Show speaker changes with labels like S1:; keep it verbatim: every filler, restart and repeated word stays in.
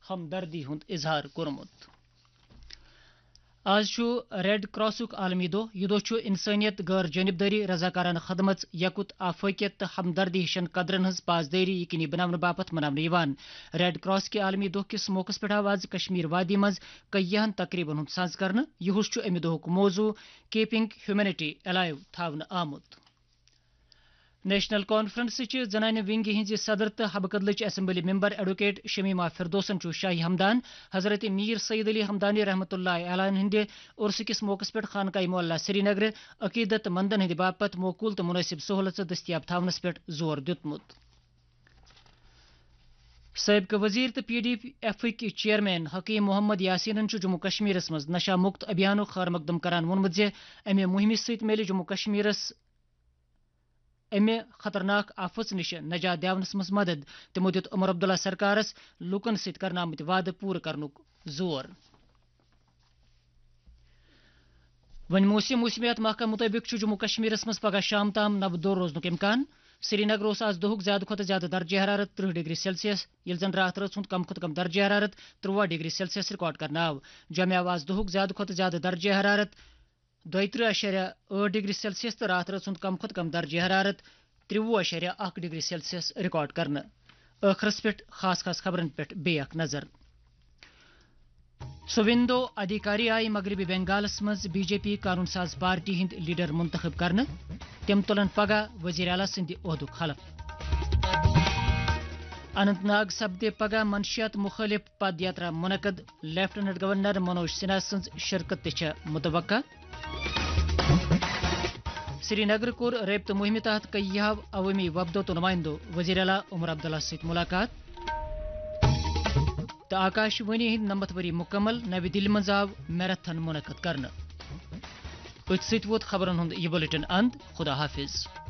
S1: ہمدردی ہند اظہار کورمت. آج چھُ ریڈ کراسُک عالمی دۄہ. یہ دۄہ چھُ انسٲنیت، غٲر جانبدٲری، رضاکارانہ خدمت، یکُت، آفٲقیت تہٕ ہمدردی ہشن قدرن ہٕنٛز پاسدٲری یقینی بناونہٕ باپتھ مناونہٕ یِوان. ریڈ کراس کہِ عالمی دۄہ کِس موقعس پٮ۪ٹھ آو آز کشمیر وادی منٛز کیٚیاہن تقریٖبن ہُنٛد ساز کرنہٕ. یِہُس چھُ امہِ دۄہُک موضوع کیپنگ ہیومینٹی الائیو تھاونہٕ آمُت. نیشنل کانفرنسٕچہِ زنانہِ ونگہِ ہٕنٛزِ صدر تہٕ حبہٕ کدلٕچ اسمبلی ممبر ایڈوکیٹ شمیمہ فردوسن چھُ شاہی ہمدان حضرت میر سید علی ہمدانی رحمۃ اللہ علیہ ہٕنٛدِ عرسہٕ کِس موقعس پٮ۪ٹھ خانقاہ معلیٰ سری نگر عقیدت مندن ہٕنٛدِ باپتھ موقوٗل تہٕ منٲسب سہوٗلژٕ دٔستیاب تھاونس پٮ۪ٹھ زور دیُتمُت. سٲبقہٕ وزیر تہٕ P D ایفٕکۍ chairman Hakim Muhammad یاسینن چھُ جموں کشمیرس منٛز نشہ مُکت ابھیانُک خیر مقدم کران ووٚنمُت زِ امہِ مُہِمہِ سۭتۍ میلہِ جموں کشمیرس امہِ خطرناک آفژ نِش نجات دِیاونس منٛز مدد. تِمو دیُت عمر عبداللہ سرکارس لوٗکن سۭتۍ کرنامٕتۍ وعدٕ پوٗرٕ کرنُک زور. وۄنۍ موسم موسمیات محکمہ مطٲبق چھُ جموں کشمیرس منٛز پگہہ شام تام نبہٕ دور روزنُک امکان. سری نگر اوس آز دۄہُک زیادٕ کھۄتہٕ زیادٕ درجہ حرارت ترٕہ ڈگری سیلسیس ییٚلہِ زن راتھ رٲژ ہُنٛد کم کھۄتہٕ کم درجہ حرارت ترٛواہ ڈگری سیلسیس رِکارڈ کرنہٕ آو. جوٚمہِ آو آز دۄہُک زیادٕ کھۄتہٕ زیادٕ درجہ حرارت دۄیترٕہ اشاریہ ٲٹھ ڈگری سیلسیس تہٕ راتھ رٲژ ہُنٛد کم کھۄتہٕ کم درجہ حرارت ترٛوُہ اشاریہ اکھ ڈگری سیلسیس رِکارڈ کرنہٕ. ٲخرس پٮ۪ٹھ خاص خاص خبرن پٮ۪ٹھ بیٚیہِ اکھ نظر. سوویندو ادھیکاری آیہِ مغربی بنگالس منٛز بی جے پی قانون ساز پارٹی ہٕنٛدۍ لیڈر منتخب کرنہٕ. تِم تُلن پگہہ وزیر اعلیٰ سٕنٛدِ عہدُک حلف. اننت ناگ سپدِ پگہہ منشیات مخٲلف پد یاترا منعقد. لیفٹنٹ گورنر منوج سنہا سٕنٛز شرکت تہِ چھےٚ متوقع. سری نگر کوٚر رٲبطہٕ مُہمہِ تحت کیٚیاہو عوٲمی وفدو تہٕ نُمایندو وزیر اعلیٰ عمر عبداللہ سۭتۍ ملاقات. تہٕ آکاش وانی ہٕنٛدۍ نمتھ ؤری مکمل. نوِ دِلہِ منٛز آو میراتھن منعقد کرنہٕ. أتھۍ سۭتۍ ووت خبرن ہُنٛد یہِ بُلیٹن اند. خدا حافظ.